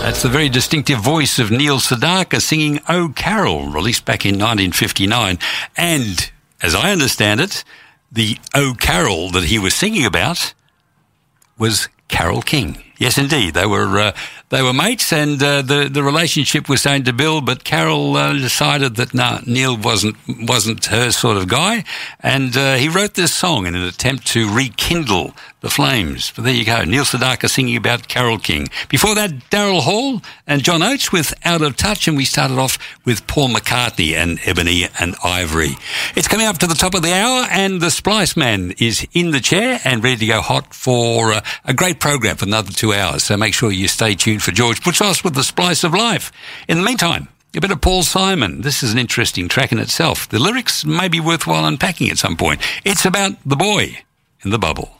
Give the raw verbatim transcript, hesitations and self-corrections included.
That's the very distinctive voice of Neil Sedaka singing "Oh Carol," released back in nineteen fifty-nine. And, as I understand it, the "Oh Carol" that he was singing about was Carole King. Yes, indeed. They were uh, they were mates, and uh, the the relationship was going to build. But Carol uh, decided that nah, Neil wasn't wasn't her sort of guy, and uh, he wrote this song in an attempt to rekindle the flames. But there you go, Neil Sedaka singing about Carole King. Before that, Daryl Hall and John Oates with "Out of Touch," and we started off with Paul McCartney and Ebony and Ivory. It's coming up to the top of the hour, and the Splice Man is in the chair and ready to go hot for uh, a great program for another two hours. So make sure you stay tuned for George Butchos with the Splice of Life. In the meantime, a bit of Paul Simon. This is an interesting track in itself. The lyrics may be worthwhile unpacking at some point. It's about the boy in the bubble.